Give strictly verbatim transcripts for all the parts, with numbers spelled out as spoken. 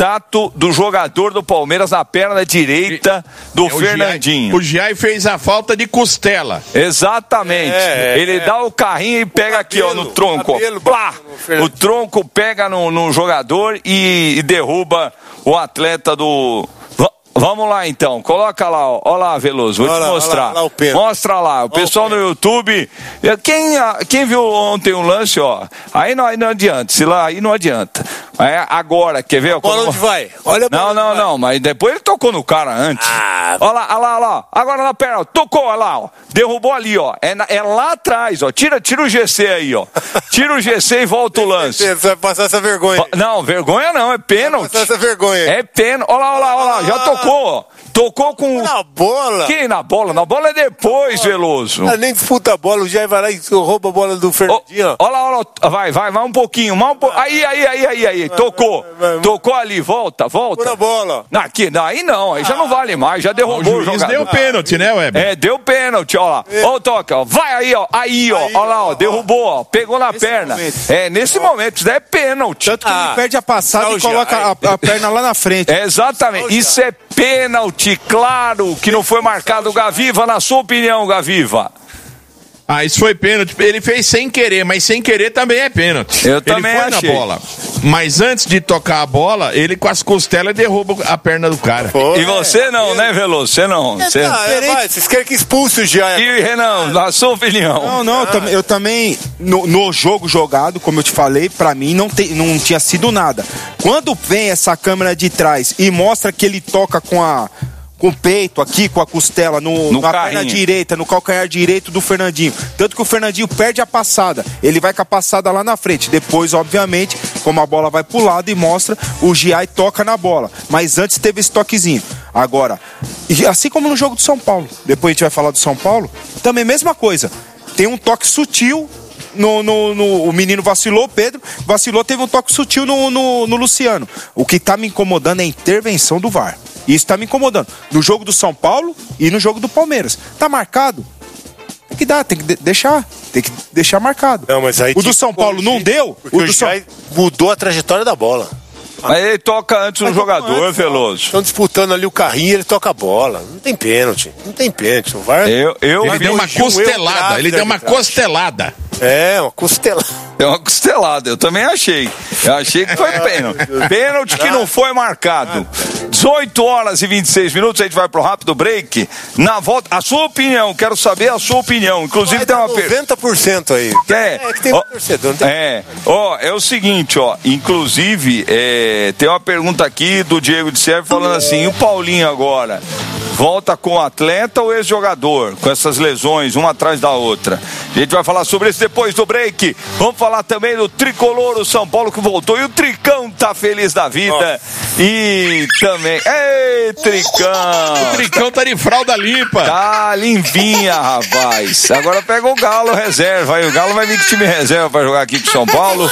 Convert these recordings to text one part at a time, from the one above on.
contato do jogador do Palmeiras na perna direita do é, Fernandinho. O Giai fez a falta de costela. Exatamente. É, Ele é. dá o carrinho e pega cabelo, aqui, ó, no tronco. Cabelo, Plá! O tronco pega no, no jogador e, e derruba o atleta do... Vamos lá então, coloca lá, ó, ó lá, Veloso, vou olha te lá, mostrar. Lá, lá Mostra lá, o pessoal no YouTube. Quem, quem viu ontem o lance, ó, aí não, aí não adianta, se lá, aí não adianta. É, agora, quer ver? A bola onde vai? Olha a bola. Não, não, não, mas depois ele tocou no cara antes. Ah. Olha lá, olha lá, olha lá, agora na perna, tocou, olha lá, ó, derrubou ali, ó, é, na, é lá atrás, ó, tira, tira o G C aí, ó, tira o G C e volta o lance. Você vai passar essa vergonha. Não, vergonha não, é pênalti. Vai passar essa vergonha. É pênalti, olha lá, olha lá, olha lá, já tocou. Tocou, tocou com... Na bola? Que na bola? Na bola é depois, Veloso. Ela nem disputa a bola, o Jair vai lá e rouba a bola do Fernandinho. Olha lá, olha lá, vai, vai, vai um pouquinho, mais um po... aí, aí, aí, aí, aí, tocou, vai, vai, vai. Tocou ali, volta, volta. Por a bola. Não, aqui, não, aí não, aí já não vale mais, já derrubou o, o juiz deu pênalti, né, Weber? É, deu pênalti, ó lá. Ó o toque, ó, vai aí, ó, aí, ó, aí, ó lá, ó, derrubou, ó, pegou na nesse perna. Momento. É, nesse ó. momento, isso daí é pênalti. Tanto que ah, ele perde a passada e coloca a, a perna lá na frente. É, exatamente, isso é pênalti, claro que não foi marcado. Gaviva, na sua opinião, Gaviva? Ah, isso foi pênalti. Ele fez sem querer, mas sem querer também é pênalti. Eu também ele foi achei. na bola. Mas antes de tocar a bola, ele com as costelas derruba a perna do cara. Pô, e você não, é, né, Veloso? Você não. É, Você... Tá, é, vai, vocês querem que expulse o Jair? E Renan, na sua opinião? Não, não, ah. eu, eu também, no, no jogo jogado, como eu te falei, pra mim não, te, não tinha sido nada. Quando vem essa câmera de trás e mostra que ele toca com a... com o peito aqui, com a costela, no, no na carrinho. perna direita, no calcanhar direito do Fernandinho. Tanto que o Fernandinho perde a passada. Ele vai com a passada lá na frente. Depois, obviamente, como a bola vai pro lado e mostra, o Giai toca na bola. Mas antes teve esse toquezinho. Agora, assim como no jogo do São Paulo, depois a gente vai falar do São Paulo, também mesma coisa. Tem um toque sutil. No, no, no, o menino vacilou, Pedro vacilou, teve um toque sutil no, no, no Luciano. O que tá me incomodando é a intervenção do V A R. Isso tá me incomodando. No jogo do São Paulo e no jogo do Palmeiras. Tá marcado? Tem que dar, tem que de- deixar. Tem que deixar marcado. Não, mas aí o do São Paulo não deu? O do o São... mudou a trajetória da bola. Mas ele toca antes no jogador, antes, Veloso. Estão disputando ali o carrinho e ele toca a bola. Não tem pênalti. Não tem pênalti. O V A R... Eu, eu ele deu uma costelada. Ele deu uma costelada. É, uma costelada. É uma costelada, eu também achei. Eu achei que foi pênalti. Pênalti que não foi marcado. dezoito horas e vinte e seis minutos, a gente vai pro rápido break. Na volta, a sua opinião, quero saber a sua opinião. Inclusive vai tem uma pergunta. noventa por cento aí. É, é que tem um ó, torcedor, não tem... É, ó, é o seguinte, ó. Inclusive, é, tem uma pergunta aqui do Diego de Sérvio falando assim: o Paulinho agora volta com o atleta ou ex-jogador? Com essas lesões, uma atrás da outra. A gente vai falar sobre isso depois do break. Vamos falar também do tricolor, o São Paulo que voltou. E o Tricão tá feliz da vida. Oh. E também... Ei, Tricão! O Tricão tá de fralda limpa. Tá limpinha, rapaz. Agora pega o Galo reserva. Aí o Galo vai vir com time reserva pra jogar aqui com o São Paulo.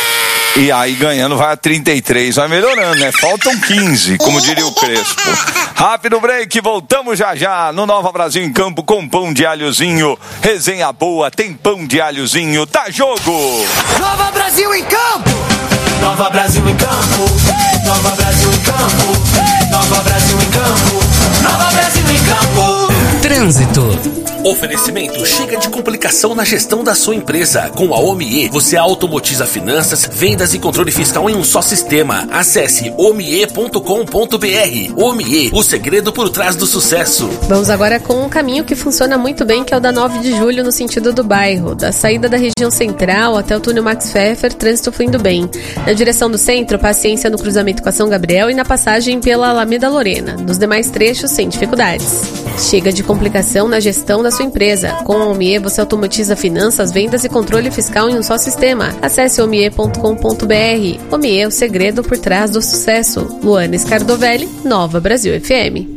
E aí ganhando vai a trinta e três, vai melhorando, né? Faltam quinze, como diria o Crespo. Rápido break, voltamos já já no Nova Brasil em Campo com pão de alhozinho. Resenha boa, tem pão de alhozinho, tá jogo! Nova Brasil em Campo! Nova Brasil em Campo! Nova Brasil em Campo! Nova Brasil em Campo! Nova Brasil em Campo! Trânsito. Oferecimento chega de complicação na gestão da sua empresa. Com a Omie, você automatiza finanças, vendas e controle fiscal em um só sistema. Acesse omie ponto com ponto b r. Omie, o segredo por trás do sucesso. Vamos agora com um caminho que funciona muito bem, que é o da nove de julho no sentido do bairro. Da saída da região central até o túnel Max Pfeffer, trânsito fluindo bem. Na direção do centro, paciência no cruzamento com a São Gabriel e na passagem pela Alameda Lorena. Nos demais trechos, sem dificuldades. Chega de complicação na gestão da sua empresa. Com a Omie, você automatiza finanças, vendas e controle fiscal em um só sistema. Acesse omie ponto com ponto b r. Omie é o segredo por trás do sucesso. Luana Scardovelli, Nova Brasil F M.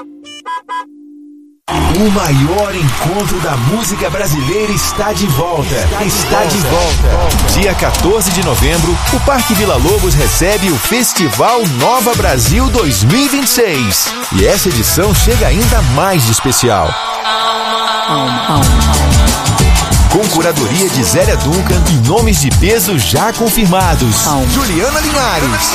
O maior encontro da música brasileira está de volta. Está de volta. Dia quatorze de novembro, o Parque Vila Lobos recebe o Festival Nova Brasil dois mil e vinte e seis. E essa edição chega ainda mais especial. Com curadoria de Zélia Duncan e nomes de peso já confirmados. Juliana Linhares,